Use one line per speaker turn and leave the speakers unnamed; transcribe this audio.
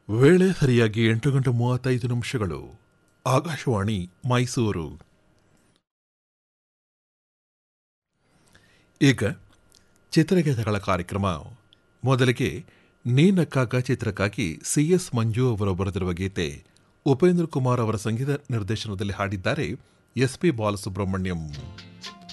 ವೇಳೆ ಸರಿಯಾಗಿ 8:35. ಆಕಾಶವಾಣಿ ಮೈಸೂರು. ಈಗ ಚಿತ್ರಗೀತೆಗಳ ಕಾರ್ಯಕ್ರಮ. ಮೊದಲಿಗೆ ನೀನಕ್ಕಾಗ ಚಿತ್ರಕ್ಕಾಗಿ CS ಮಂಜು ಅವರು ಬರೆದಿರುವ ಗೀತೆ. ಉಪೇಂದ್ರ ಕುಮಾರ್ ಅವರ ಸಂಗೀತ ನಿರ್ದೇಶನದಲ್ಲಿ ಹಾಡಿದ್ದಾರೆ SP ಬಾಲಸುಬ್ರಹ್ಮಣ್ಯಂ.